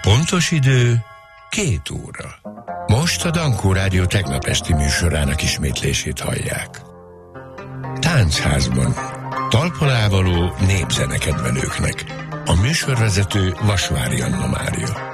pontos idő 2 óra. Most a Dankó Rádió tegnap esti műsorának ismétlését hallják. Táncházban talpon ávaló népzenekedvelőknek. A műsorvezető Vasvári Anna Mária.